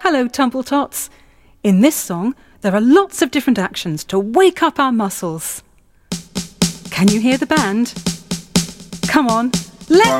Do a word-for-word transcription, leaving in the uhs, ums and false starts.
Hello, Tumble-tots. In this song, there are lots of different actions to wake up our muscles. Can you hear the band? Come on, let's...